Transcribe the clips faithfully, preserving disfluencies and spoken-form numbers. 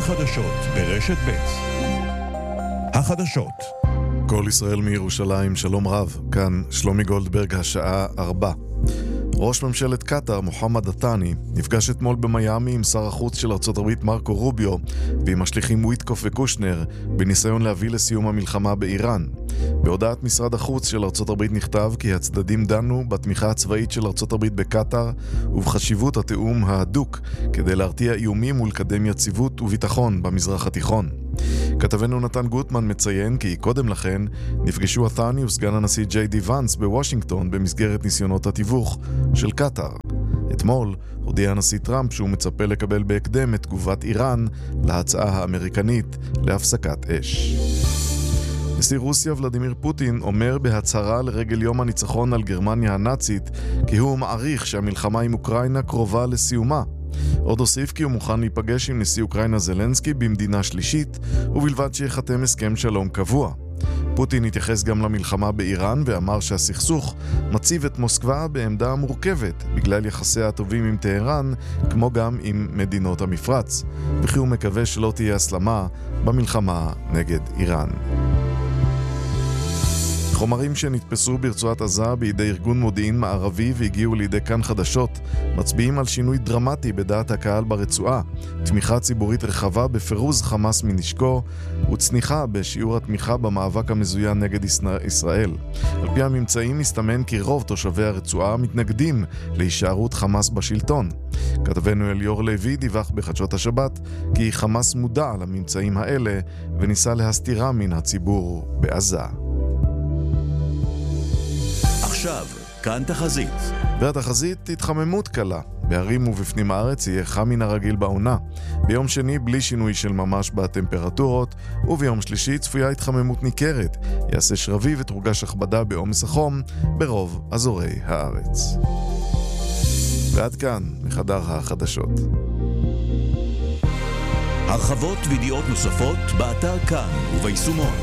חדשות ברשת ב'. החדשות. כל ישראל מירושלים, שלום רב. כאן שלומי גולדברג, השעה ארבע. ראש ממשלת קטר, מוחמד עת'אני, נפגש אתמול במיימי עם שר החוץ של ארצות הברית מרקו רוביו ועם השליחים וויטקוף וקושנר בניסיון להביא לסיום המלחמה באיראן. בהודעת משרד החוץ של ארצות הברית נכתב כי הצדדים דנו בתמיכה הצבאית של ארצות הברית בקטר ובחשיבות התיאום ההדוק כדי להרתיע איומים ולקדם יציבות וביטחון במזרח התיכון. כתבנו נתן גוטמן מציין כי קודם לכן נפגשו עת'אני וסגן הנשיא ג'יי די ואנס בוושינגטון במסגרת ניסיונות התיווך של קטר. אתמול הודיע הנשיא טראמפ שהוא מצפה לקבל בהקדם את תגובת איראן להצעה האמריקנית להפסקת אש. נשיא רוסיה ולדימיר פוטין אומר בהצהרה לרגל יום הניצחון על גרמניה הנאצית כי הוא מעריך שהמלחמה עם אוקראינה קרובה לסיומה. עוד הוסיף כי הוא מוכן להיפגש עם נשיא אוקראינה זלנסקי במדינה שלישית ובלבד שיחתם הסכם שלום קבוע. פוטין התייחס גם למלחמה באיראן ואמר שהסכסוך מציב את מוסקבה בעמדה מורכבת בגלל יחסיה הטובים עם טהרן כמו גם עם מדינות המפרץ, וכי הוא מקווה שלא תהיה הסלמה במלחמה נגד איראן. חומרים שנתפסו ברצועת עזה בידי ארגון מודיעין מערבי והגיעו לידי כאן חדשות מצביעים על שינוי דרמטי בדעת הקהל ברצועה, תמיכה ציבורית רחבה בפירוז חמאס מנשקו וצניחה בשיעור התמיכה במאבק המזוין נגד ישראל. על פי הממצאים מסתמן כי רוב תושבי הרצועה מתנגדים להישארות חמאס בשלטון. כתבנו אליאור לוי דיווח בחדשות השבת כי חמאס מודע לממצאים האלה וניסה להסתירה מן הציבור בעזה. עכשיו, כאן תחזית. והתחזית התחממות קלה. בערים ובפנים הארץ יהיה חם מן הרגיל בעונה. ביום שני בלי שינוי של ממש בטמפרטורות, וביום שלישי צפויה התחממות ניכרת. יעשה שרבי ותורגש הכבדה בעומס החום ברוב אזורי הארץ. ועד כאן מחדר החדשות. הרחבות וידיעות נוספות באתר כאן וביישומון.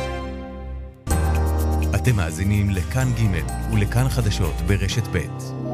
אתם מאזינים לכאן ג' ולכאן חדשות ברשת ב'.